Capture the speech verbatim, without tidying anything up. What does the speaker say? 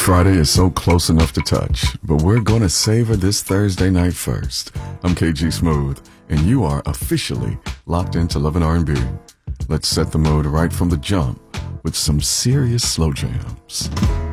Friday is so close enough to touch, but we're gonna savor this Thursday night first. I'm K G Smooth, and you are officially locked into Love and R and B. Let's set the mood right from the jump with some serious slow jams.